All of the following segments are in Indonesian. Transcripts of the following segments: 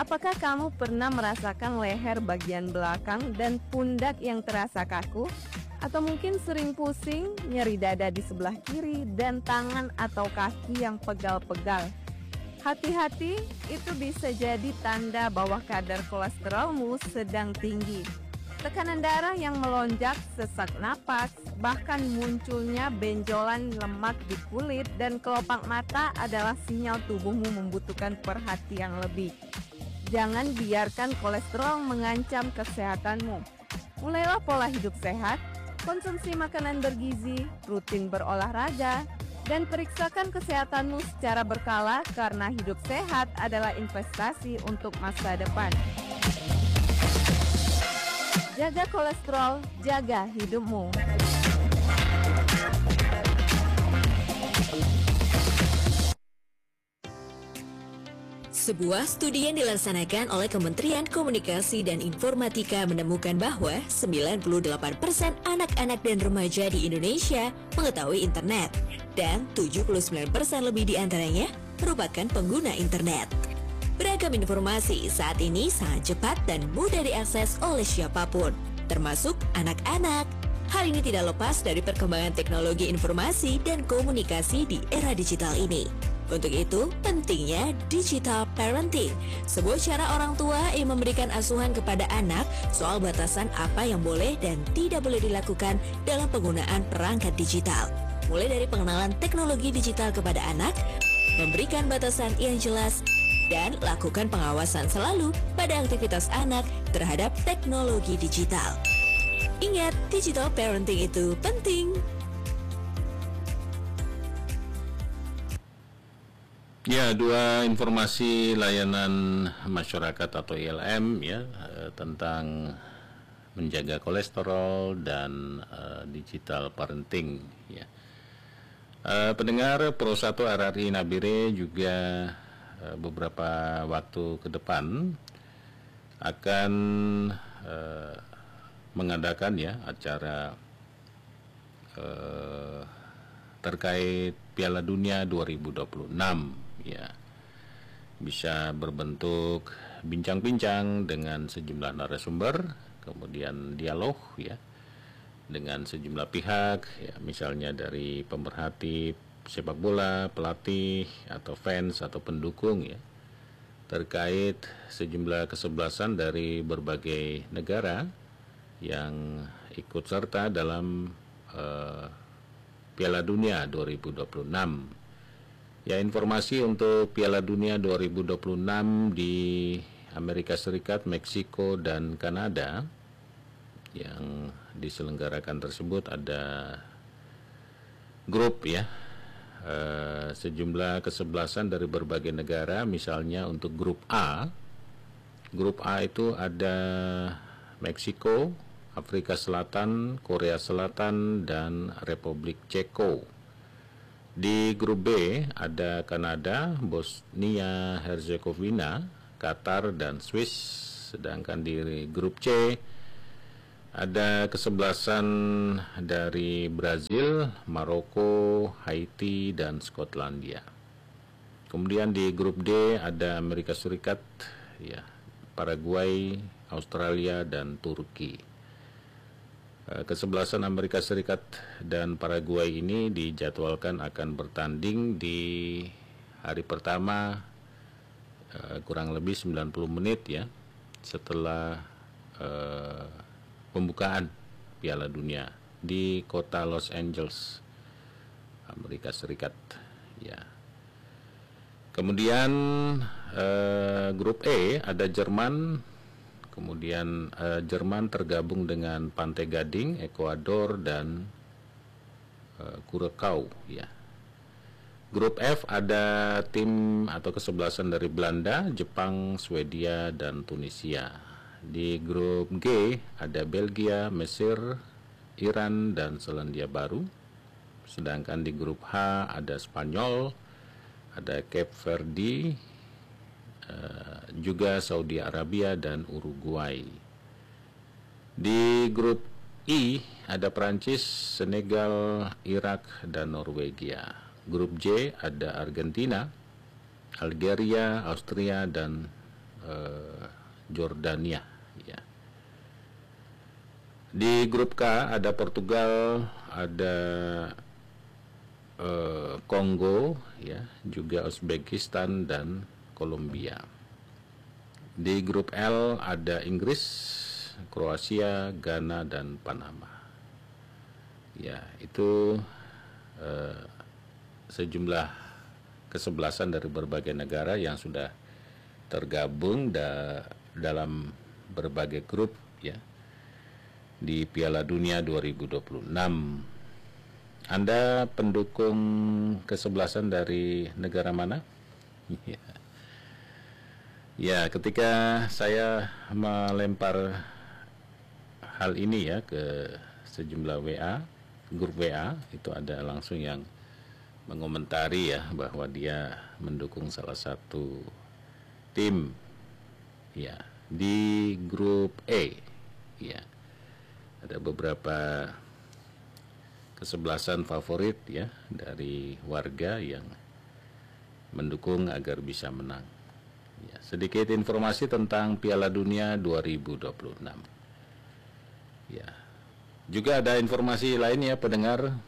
Apakah kamu pernah merasakan leher bagian belakang dan pundak yang terasa kaku? Atau mungkin sering pusing, nyeri dada di sebelah kiri, dan tangan atau kaki yang pegal-pegal? Hati-hati, itu bisa jadi tanda bahwa kadar kolesterolmu sedang tinggi. Tekanan darah yang melonjak, sesak napas, bahkan munculnya benjolan lemak di kulit dan kelopak mata adalah sinyal tubuhmu membutuhkan perhatian lebih. Jangan biarkan kolesterol mengancam kesehatanmu. Mulailah pola hidup sehat, konsumsi makanan bergizi, rutin berolahraga, dan periksakan kesehatanmu secara berkala karena hidup sehat adalah investasi untuk masa depan. Jaga kolesterol, jaga hidupmu. Sebuah studi yang dilaksanakan oleh Kementerian Komunikasi dan Informatika menemukan bahwa 98% anak-anak dan remaja di Indonesia mengetahui internet dan 79% lebih diantaranya merupakan pengguna internet. Beragam informasi saat ini sangat cepat dan mudah diakses oleh siapapun, termasuk anak-anak. Hal ini tidak lepas dari perkembangan teknologi informasi dan komunikasi di era digital ini. Untuk itu, pentingnya digital parenting, sebuah cara orang tua yang memberikan asuhan kepada anak soal batasan apa yang boleh dan tidak boleh dilakukan dalam penggunaan perangkat digital. Mulai dari pengenalan teknologi digital kepada anak, memberikan batasan yang jelas, dan lakukan pengawasan selalu pada aktivitas anak terhadap teknologi digital. Ingat, digital parenting itu penting. Ya, dua informasi layanan masyarakat atau ILM ya tentang menjaga kolesterol dan digital parenting ya. Pendengar Pro 1 RRI Nabire juga beberapa waktu ke depan akan mengadakan ya acara terkait Piala Dunia 2026 ya, bisa berbentuk bincang-bincang dengan sejumlah narasumber, kemudian dialog ya dengan sejumlah pihak ya, misalnya dari pemerhati sepak bola, pelatih atau fans atau pendukung ya, terkait sejumlah kesebelasan dari berbagai negara yang ikut serta dalam Piala Dunia 2026. Ya, informasi untuk Piala Dunia 2026 di Amerika Serikat, Meksiko, dan Kanada yang diselenggarakan tersebut ada grup ya, sejumlah kesebelasan dari berbagai negara. Misalnya untuk grup A itu ada Meksiko, Afrika Selatan, Korea Selatan, dan Republik Ceko. Di grup B ada Kanada, Bosnia Herzegovina, Qatar, dan Swiss. Sedangkan di grup C ada kesebelasan dari Brazil, Maroko, Haiti, dan Skotlandia. Kemudian di grup D ada Amerika Serikat, ya, Paraguay, Australia, dan Turki. Kesebelasan Amerika Serikat dan Paraguay ini dijadwalkan akan bertanding di hari pertama kurang lebih 90 menit ya setelah pembukaan Piala Dunia di kota Los Angeles, Amerika Serikat ya. Kemudian grup E ada Jerman. Kemudian Jerman tergabung dengan Pantai Gading, Ekuador, dan Curaçao ya. Grup F ada tim atau kesebelasan dari Belanda, Jepang, Swedia, dan Tunisia. Di grup G ada Belgia, Mesir, Iran, dan Selandia Baru. Sedangkan di grup H ada Spanyol, ada Cape Verde, juga Saudi Arabia, dan Uruguay. Di grup I ada Prancis, Senegal, Irak, dan Norwegia. Grup J ada Argentina, Algeria, Austria, dan Jordania. Ya. Di grup K ada Portugal, ada Kongo, ya, juga Uzbekistan dan Kolombia. Di grup L ada Inggris, Kroasia, Ghana dan Panama. Ya, itu sejumlah kesebelasan dari berbagai negara yang sudah tergabung dalam berbagai grup, ya, di Piala Dunia 2026. Anda pendukung kesebelasan dari negara mana? Ya. Ya, ketika saya melempar hal ini ya ke sejumlah grup WA, itu ada langsung yang mengomentari ya bahwa dia mendukung salah satu tim ya di grup E. Ya. Ada beberapa kesebelasan favorit ya dari warga yang mendukung agar bisa menang. Ya, sedikit informasi tentang Piala Dunia 2026. Ya. Juga ada informasi lain ya pendengar,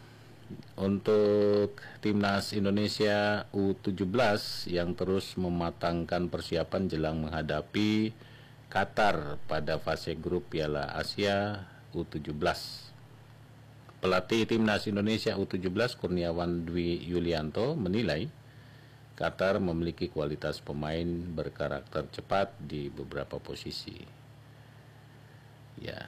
untuk Timnas Indonesia U17 yang terus mematangkan persiapan jelang menghadapi Qatar pada fase grup Piala Asia U17. Pelatih Timnas Indonesia U17 Kurniawan Dwi Yulianto menilai Qatar memiliki kualitas pemain berkarakter cepat di beberapa posisi. Ya,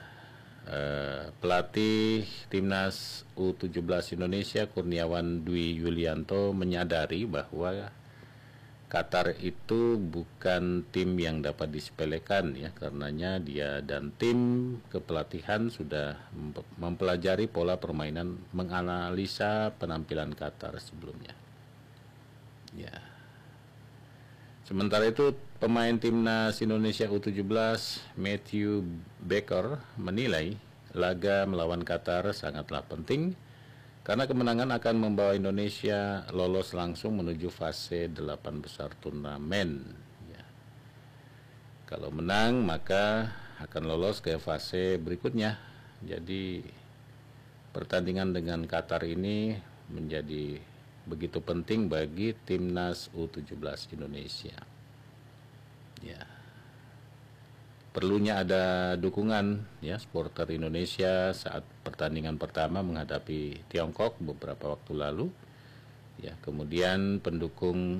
pelatih Timnas U17 Indonesia Kurniawan Dwi Yulianto menyadari bahwa Qatar itu bukan tim yang dapat disepelekan ya, karenanya dia dan tim kepelatihan sudah mempelajari pola permainan, menganalisa penampilan Qatar sebelumnya. Ya. Sementara itu pemain Timnas Indonesia U17 Matthew Baker menilai laga melawan Qatar sangatlah penting karena kemenangan akan membawa Indonesia lolos langsung menuju fase 8 besar turnamen. Ya. Kalau menang maka akan lolos ke fase berikutnya. Jadi pertandingan dengan Qatar ini menjadi begitu penting bagi Timnas U17 Indonesia. Ya. Perlunya ada dukungan ya supporter Indonesia saat pertandingan pertama menghadapi Tiongkok beberapa waktu lalu. Ya, kemudian pendukung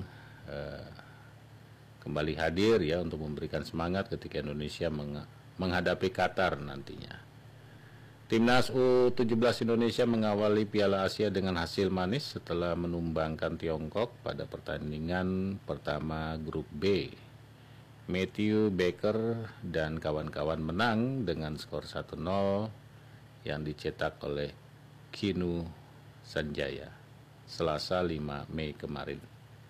kembali hadir ya untuk memberikan semangat ketika Indonesia menghadapi Qatar nantinya. Timnas U17 Indonesia mengawali Piala Asia dengan hasil manis setelah menumbangkan Tiongkok pada pertandingan pertama grup B. Matthew Baker dan kawan-kawan menang dengan skor 1-0 yang dicetak oleh Kinu Sanjaya Selasa 5 Mei kemarin.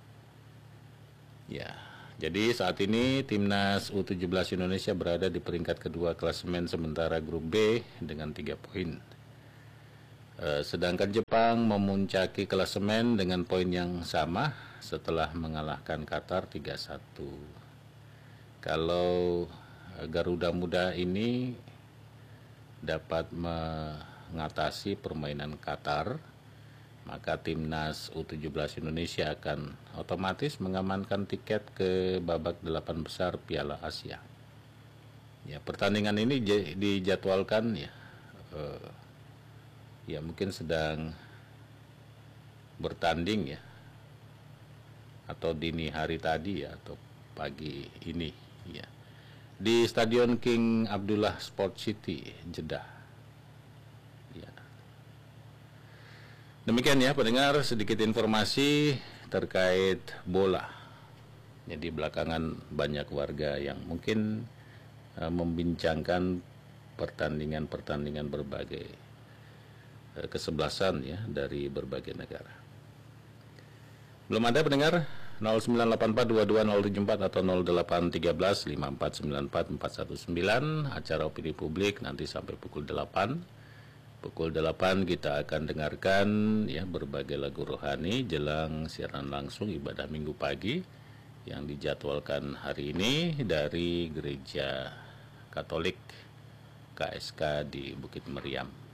Ya, jadi saat ini Timnas U17 Indonesia berada di peringkat kedua klasemen sementara grup B dengan 3 poin. Sedangkan Jepang memuncaki klasemen dengan poin yang sama setelah mengalahkan Qatar 3-1. Kalau Garuda Muda ini dapat mengatasi permainan Qatar, maka Timnas U17 Indonesia akan otomatis mengamankan tiket ke babak 8 besar Piala Asia. Ya, pertandingan ini dijadwalkan ya mungkin sedang bertanding ya, atau dini hari tadi ya, atau pagi ini. Ya. Di Stadion King Abdullah Sport City, Jeddah. Ya. Demikian ya pendengar, sedikit informasi terkait bola. Jadi belakangan banyak warga yang mungkin membincangkan pertandingan-pertandingan berbagai kesebelasan ya dari berbagai negara. Belum ada pendengar? 0984221074 atau 0813549419 acara opini publik nanti sampai pukul 8. Pukul 8 kita akan dengarkan ya berbagai lagu rohani jelang siaran langsung ibadah Minggu pagi yang dijadwalkan hari ini dari Gereja Katolik KSK di Bukit Meriam.